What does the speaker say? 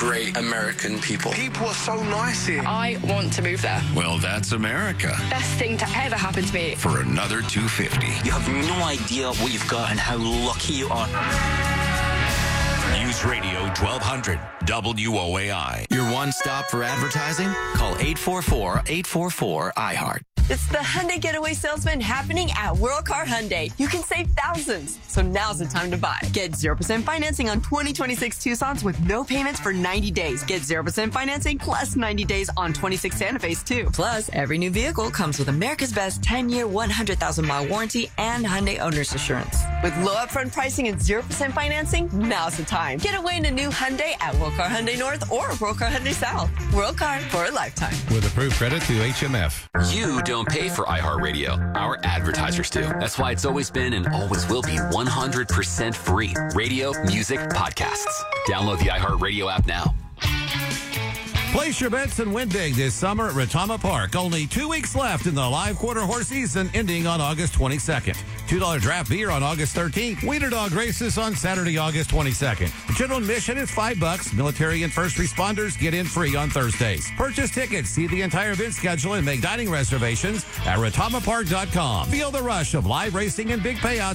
great American people. People are so nice here. I want to move there. Well, that's America. Best thing to ever happen to me. For another $250. You have no idea what you've got and how lucky you are. News Radio 1200 WOAI. Your one stop for advertising? Call 844-844-iHeart. It's the Hyundai Getaway Salesman happening at World Car Hyundai. You can save thousands, so now's the time to buy. Get 0% financing on 2026 Tucson's with no payments for 90 days. Get 0% financing plus 90 days on 26 Santa Fe's too. Plus, every new vehicle comes with America's Best 10-year, 100,000-mile warranty and Hyundai Owner's Assurance. With low upfront pricing and 0% financing, now's the time. Get away in a new Hyundai at World Car Hyundai North or World Car Hyundai South. World Car for a lifetime. With approved credit through HMF. You don't pay for iHeartRadio. Our advertisers do. That's why it's always been and always will be 100% free. Radio, music, podcasts. Download the iHeartRadio app now. Place your bets and win big this summer at Retama Park. Only 2 weeks left in the live quarter horse season ending on August 22nd. $2 draft beer on August 13th. Wiener dog races on Saturday, August 22nd. General admission is $5. Military and first responders get in free on Thursdays. Purchase tickets, see the entire event schedule, and make dining reservations at retamapark.com. Feel the rush of live racing and big payouts